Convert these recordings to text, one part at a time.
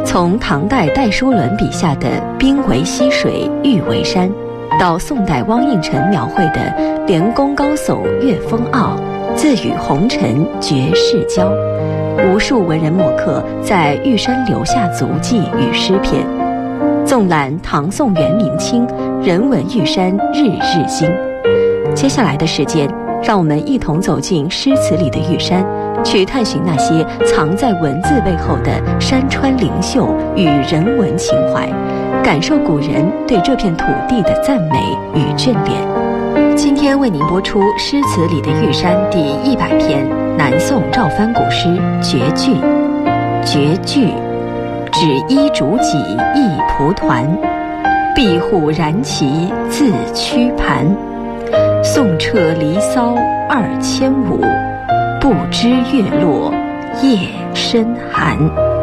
从唐代戴叔伦笔下的兵为溪水，玉为山，到宋代汪应辰描绘的连宫高耸越风傲，自与红尘绝世交，无数文人墨客在玉山留下足迹与诗篇。纵览唐宋元明清，人文玉山日日新。接下来的时间，让我们一同走进诗词里的玉山，去探寻那些藏在文字背后的山川灵秀与人文情怀，感受古人对这片土地的赞美与眷恋。今天为您播出诗词里的玉山第100篇，南宋赵藩古诗《绝句》。绝句，指衣竹几一蒲团，壁户燃旗自曲盘。宋彻离骚2500，不知月落夜深寒。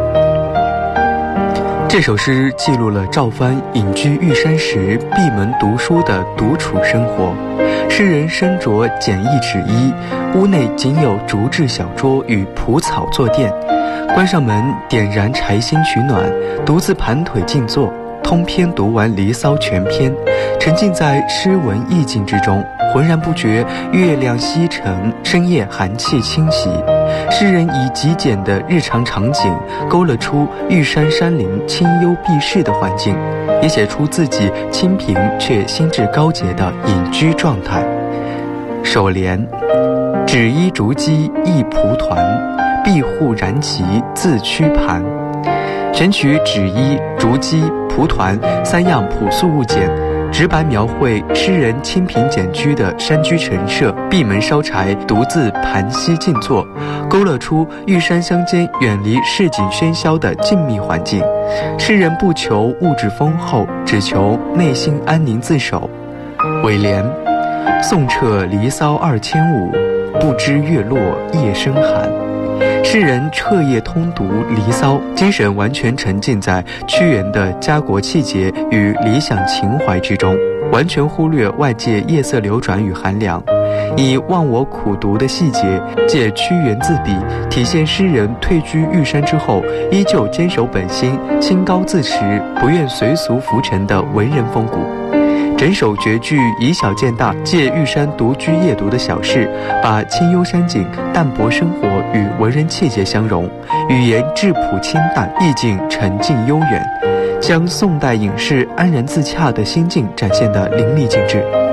这首诗记录了赵藩隐居玉山时闭门读书的独处生活。诗人身着简易纸衣，屋内仅有竹制小桌与蒲草坐垫，关上门，点燃柴薪取暖，独自盘腿静坐，通篇读完《离骚》全篇，沉浸在诗文意境之中，浑然不觉月亮西沉，深夜寒气侵袭。诗人以极简的日常场景勾勒出玉山山林清幽避世的环境，也写出自己清贫却心智高洁的隐居状态。首联：纸衣竹几一蒲团，壁户燃旗自曲盘。选取纸衣、竹几、蒲团3样朴素物件，直白描绘诗人清贫简居的山居陈设，闭门烧柴，独自盘膝静坐，勾勒出玉山乡间远离市井喧嚣的静谧环境。诗人不求物质丰厚，只求内心安宁自守。尾联：宋彻离骚2500，不知月落夜深寒。诗人彻夜通读《离骚》，精神完全沉浸在屈原的家国气节与理想情怀之中，完全忽略外界夜色流转与寒凉，以忘我苦读的细节，借屈原自比，体现诗人退居玉山之后依旧坚守本心，清高自持，不愿随俗浮沉的文人风骨。整首绝句以小见大，借玉山独居夜读的小事，把清幽山景、淡泊生活与文人气节相融，语言质朴清淡，意境沉静悠远，将宋代隐士安然自洽的心境展现得淋漓尽致。